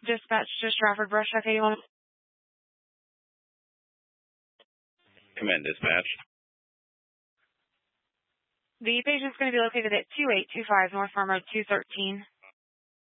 Dispatch to Stratford Brush, 81. Come in, dispatch. The patient's going to be located at 2825 North Farm Road 213.